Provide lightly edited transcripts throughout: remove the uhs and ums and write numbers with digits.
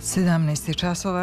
17 časova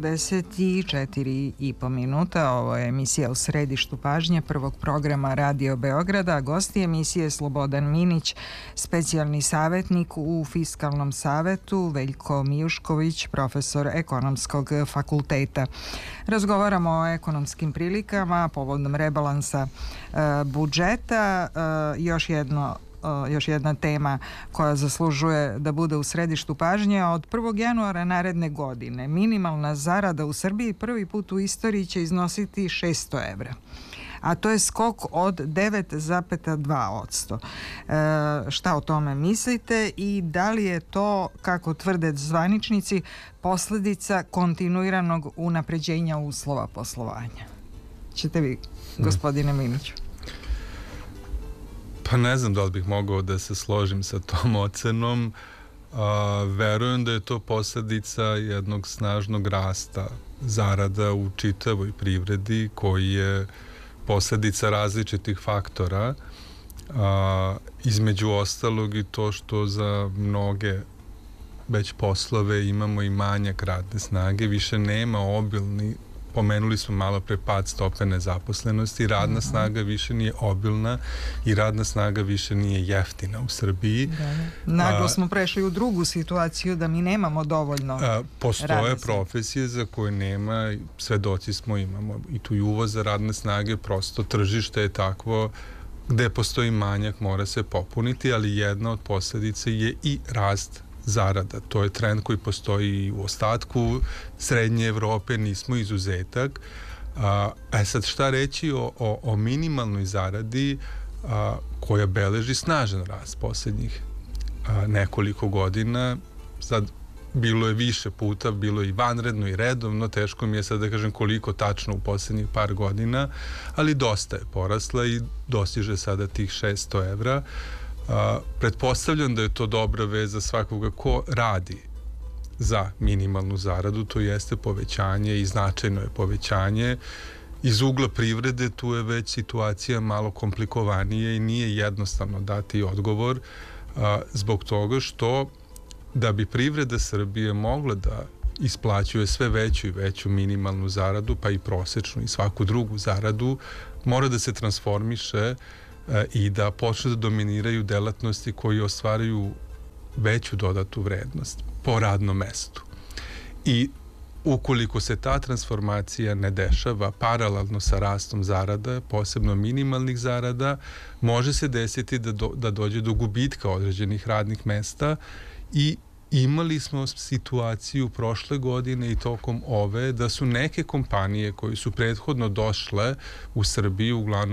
44,5 minuta. Ovo je emisija U središtu pažnje prvog programa Radio Beograda. Gosti emisije Slobodan Minić, specijalni savjetnik u Fiskalnom savetu, Veljko Mijušković, profesor Ekonomskog fakulteta. Razgovaramo o ekonomskim prilikama povodom rebalansa budžeta. Još jedna tema koja zaslužuje da bude u središtu pažnje. Od 1. januara naredne godine minimalna zarada u Srbiji prvi put u istoriji će iznositi 600 evra. A to je skok od 9,2%. Šta o tome mislite i da li je to, kako tvrde zvaničnici, posljedica kontinuiranog unapređenja uslova poslovanja? Ćete vi, gospodine Miniću? Pa ne znam da li bih mogao da se složim sa tom ocenom. Verujem da je to posljedica jednog snažnog rasta zarada u čitavoj privredi koji je posljedica različitih faktora. Između ostalog i to što za mnoge već poslove imamo i manjak radne snage, više nema obilni. Pomenuli smo malo pre pad stope nezaposlenosti, radna snaga više nije obilna i radna snaga više nije jeftina u Srbiji. Naglo smo prešli u drugu situaciju da mi nemamo dovoljno postoje profesije za koje nema, svedoci smo, imamo i tu i uvoza radne snage, prosto tržište je takvo gde postoji manjak, mora se popuniti, ali jedna od posljedica je i rast zarada. To je trend koji postoji u ostatku Srednje Evrope, nismo izuzetak. Sad šta reći o minimalnoj zaradi koja beleži snažan rast posljednjih nekoliko godina. Sad bilo je više puta, bilo je i vanredno i redovno, teško mi je sad da kažem koliko tačno u posljednjih par godina, ali dosta je porasla i dostiže sada tih 600 evra. Pretpostavljam da je to dobra veza svakoga ko radi za minimalnu zaradu, to jeste povećanje i značajno je povećanje. Iz ugla privrede tu je već situacija malo komplikovanije i nije jednostavno dati odgovor zbog toga što da bi privreda Srbije mogla da isplaćuje sve veću i veću minimalnu zaradu, pa i prosečnu i svaku drugu zaradu, mora da se transformiše i da počne da dominiraju delatnosti koji ostvaraju veću dodatu vrednost po radnom mestu. I ukoliko se ta transformacija ne dešava paralelno sa rastom zarada, posebno minimalnih zarada, može se desiti da dođe do gubitka određenih radnih mesta i imali smo situaciju prošle godine i tokom ove da su neke kompanije koje su prethodno došle u Srbiju, uglavnom